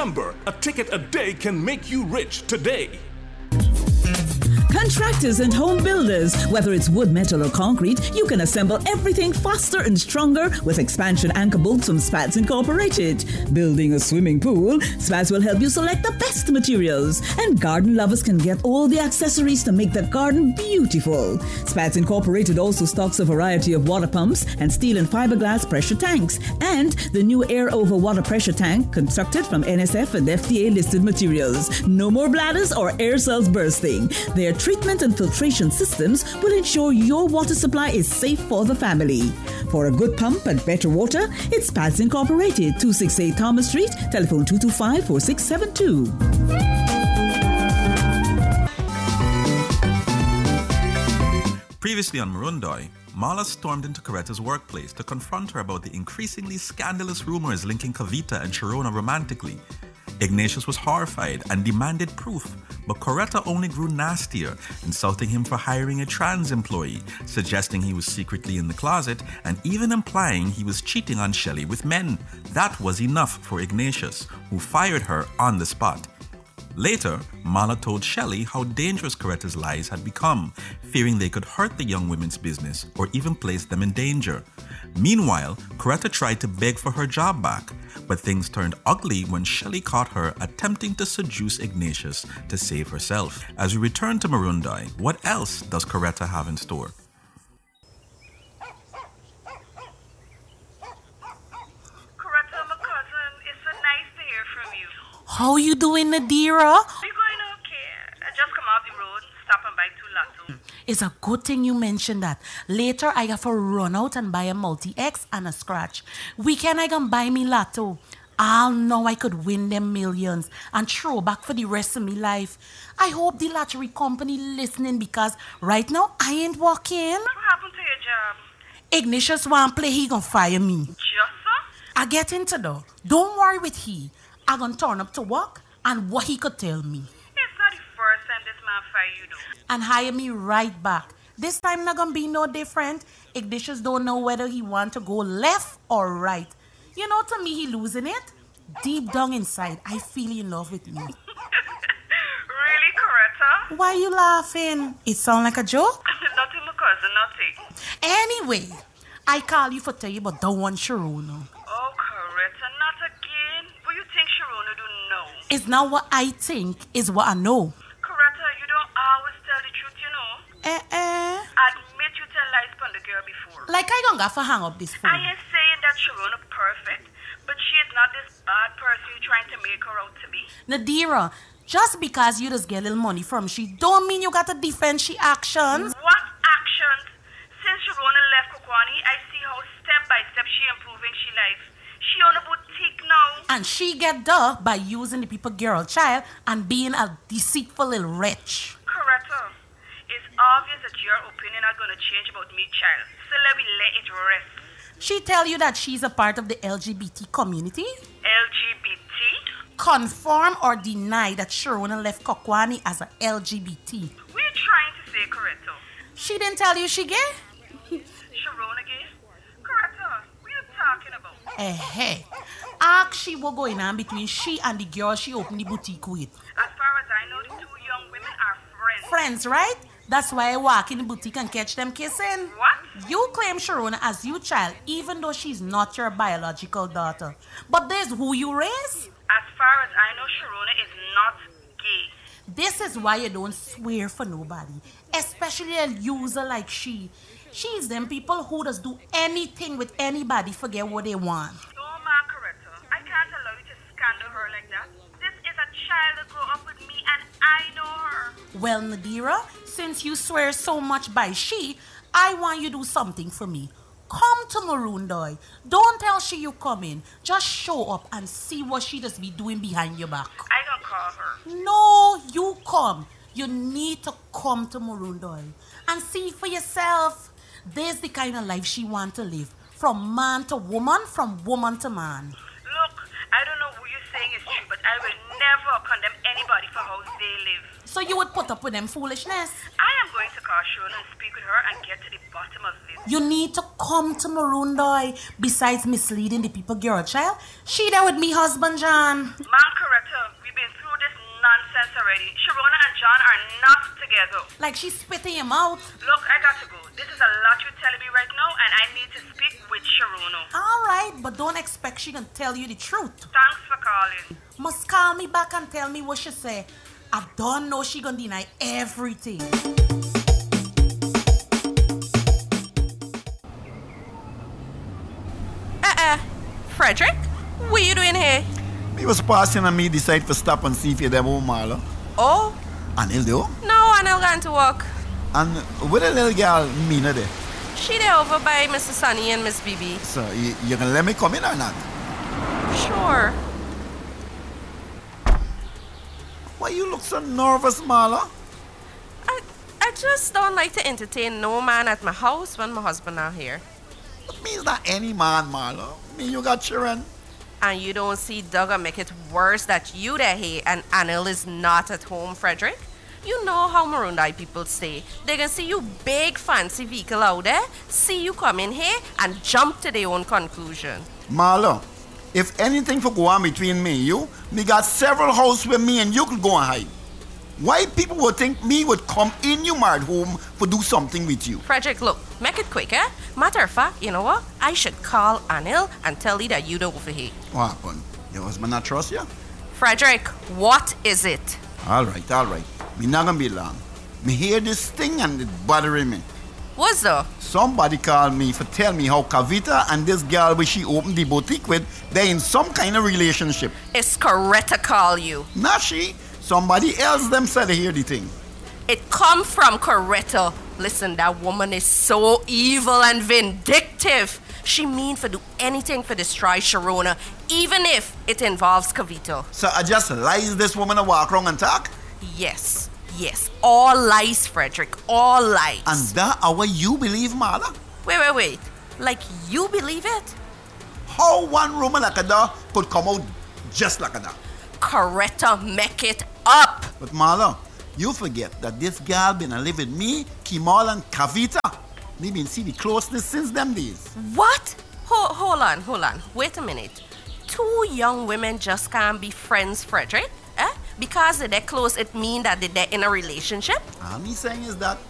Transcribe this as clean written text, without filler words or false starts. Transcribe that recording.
Remember, a ticket a day can make you rich today. Contractors and home builders, whether it's wood, metal, or concrete, you can assemble everything faster and stronger with expansion anchor bolts from Spats Incorporated. Building a swimming pool, Spats will help you select the best materials. And garden lovers can get all the accessories to make the garden beautiful. Spats Incorporated also stocks a variety of water pumps and steel and fiberglass pressure tanks. And the new air over water pressure tank constructed from NSF and FDA listed materials. No more bladders or air cells bursting. Their treatment and filtration systems will ensure your water supply is safe for the family. For a good pump and better water, it's Spats Incorporated, 268 Thomas Street, telephone 225-4672. Previously on Marundoy, Marla stormed into Coretta's workplace to confront her about the increasingly scandalous rumors linking Kavita and Sharona romantically. Ignatius was horrified and demanded proof, but Coretta only grew nastier, insulting him for hiring a trans employee, suggesting he was secretly in the closet, and even implying he was cheating on Shelley with men. That was enough for Ignatius, who fired her on the spot. Later, Marla told Shelley how dangerous Coretta's lies had become, fearing they could hurt the young women's business or even place them in danger. Meanwhile, Coretta tried to beg for her job back, but things turned ugly when Shelley caught her attempting to seduce Ignatius to save herself. As we return to Marundoy, what else does Coretta have in store? Coretta, my cousin, it's so nice to hear from you. How you doing, Nadira? You going okay? I just come off the road, stopping by to Lotto. It's a good thing you mentioned that. Later, I have to run out and buy a multi-X and a scratch. Weekend, I can buy me lotto. I'll know I could win them millions and throw back for the rest of my life. I hope the lottery company listening because right now, I ain't working. What happened to your job? Ignatius want play, he gonna fire me. Just so? I get into though. Don't worry with he. I gonna turn up to work and what he could tell me. It's not the first time this man fire you though. And hire me right back. This time not gonna be no different. Ignatius don't know whether he want to go left or right. You know, to me, he losing it. Deep down inside, I feel in love with me. Really, Coretta? Why you laughing? It sound like a joke? Nothing, my cousin, nothing. Anyway, I call you for tell you, but don't want Sharona. Oh, Coretta, not again. What you think Sharona do know? It's not what I think, it's what I know. Coretta, you don't always tell the truth, you know. Admit you tell lies upon the girl before. Like I don't got to hang up this phone. I ain't saying that Sharona perfect, but she is not this bad person you're trying to make her out to be. Nadira, just because you just get a little money from she, don't mean you got to defend she actions. What actions? Since Sharona left Kokwani, I see how step by step she improving she life. She on a boutique now. And she get duh by using the people girl child and being a deceitful little wretch. Coretta, it's obvious that your opinion are going to change about me, child. So let me let it rest. She tell you that she's a part of the LGBT community? LGBT? Confirm or deny that Sharona left Kokwani as a LGBT? What are you trying to say, Coretta? She didn't tell you she gay? Sharona gay? Coretta, what are you talking about? Hey. Ask she what going on between she and the girl she opened the boutique with. As far as I know, the two young women are friends. Friends, right? That's why I walk in the boutique and catch them kissing. What? You claim Sharona as your child, even though she's not your biological daughter. But there's who you raise. As far as I know, Sharona is not gay. This is why you don't swear for nobody, especially a user like she. She's them people who just do anything with anybody, forget what they want. No, man, Coretta. I can't allow you to scandal her like that. This is a child that grew up with me and I know her. Well, Nadira, since you swear so much by she, I want you to do something for me. Come to Marundoy. Don't tell she you coming. Just show up and see what she just be doing behind your back. I gonna call her. No, you come. You need to come to Marundoy and see for yourself. There's the kind of life she want to live. From man to woman, from woman to man. Look, I don't know who you're saying is true, but I will never condemn anybody for how they live. So you would put up with them foolishness? I am going to call Sharona and speak with her and get to the bottom of this. You need to come to Marundoy. Besides misleading the people girl child, she there with me husband John. Man, correct. sense already. Sharona and John are not together. Like she's spitting him out. Look, I got to go. This is a lot you're telling me right now, and I need to speak with Sharona. All right, but don't expect she can tell you the truth. Thanks for calling. Must call me back and tell me what she say. I don't know she gonna deny everything. Frederick, what you doing here? Me was passing and me decide to stop and see if you're there home, Marla. Oh, Anil do? no, Anil going to work. And where the little girl Mina there? She there over by Mr. Sunny and Miss Bibi. So you gonna let me come in or not? Sure. Why you look so nervous, Marla? I just don't like to entertain no man at my house when my husband not here. That means not any man, Marla. Me, you got children. And you don't see Doug make it worse that you there here and Anil is not at home, Frederick. You know how Maroon people say. They can see you big fancy vehicle out there, see you come in here and jump to their own conclusion. Marla, if anything for go on between me and you, me got several houses where me and you could go and hide. Why people would think me would come in your married home for do something with you? Frederick, look, make it quick, eh? Matter of fact, you know what? I should call Anil and tell you that you don't over here. What happened? Your husband not trust you? Frederick, what is it? All right. Me not gonna be long. Me hear this thing and it bothering me. What's up? Somebody called me for tell me how Kavita and this girl which she opened the boutique with, they in some kind of relationship. It's Coretta call you. Not she. Somebody else them said they hear the thing. It come from Coretta. Listen, that woman is so evil and vindictive. She mean for do anything for destroy Sharona, even if it involves Kavita. So I just lies this woman to walk around and talk? Yes. All lies, Frederick. All lies. And that how you believe, Marla? Wait. Like you believe it? How one woman like that could come out just like that? Coretta make it up. But Marla, you forget that this girl been a live with me, Kimal and Kavita. They been see the closeness since them days. What? Hold on. Wait a minute. Two young women just can't be friends, Frederick? Because they're close, it mean that they're in a relationship? All me saying is that